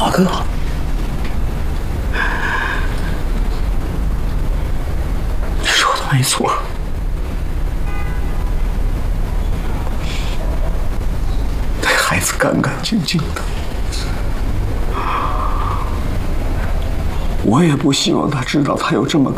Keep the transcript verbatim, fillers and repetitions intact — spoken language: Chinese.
大哥，你说的没错。那孩子干干净净的，我也不希望他知道他有这么个